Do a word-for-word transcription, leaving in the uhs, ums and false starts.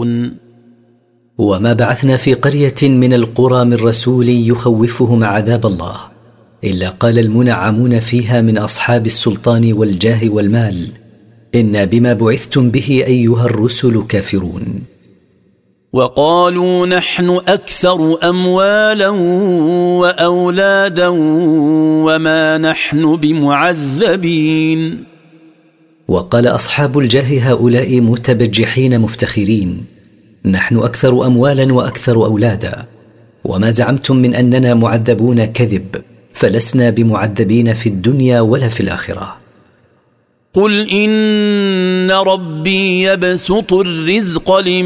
كافرون. وما بعثنا في قرية من القرى من رسول يخوفهم عذاب الله إلا قال المنعمون فيها من أصحاب السلطان والجاه والمال إنا بما بعثتم به أيها الرسل كافرون. وقالوا نحن أكثر أموالا وأولادا وما نحن بمعذبين. وقال أصحاب الجاه هؤلاء متبجحين مفتخرين نحن أكثر أموالا وأكثر أولادا وما زعمتم من أننا معذبون كذب فلسنا بمعذبين في الدنيا ولا في الآخرة. قل إن ربي يبسط الرزق لمن